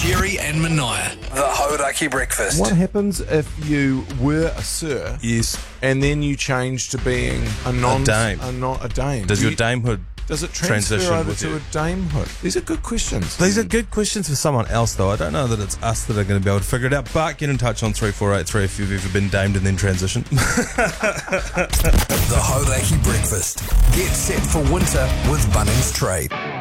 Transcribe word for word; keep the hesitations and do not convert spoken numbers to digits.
Jerry and Mania. The Hauraki Breakfast. What happens if you were a sir Yes. and then you change to being a non dame. A, not a dame? Does Do your you- damehood Does it transfer transition over with to you? a damehood? These are good questions. These are good questions for someone else, though. I don't know that it's us that are going to be able to figure it out. But get in touch on three four eight three if you've ever been damed and then transitioned. The Hauraki Breakfast. Get set for winter with Bunnings Trade.